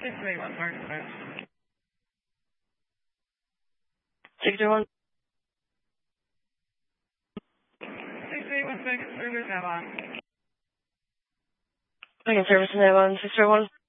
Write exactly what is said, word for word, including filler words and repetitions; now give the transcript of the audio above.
six three one, sorry. six three one. six three one six, service Avon. Second service in Avon, six three one.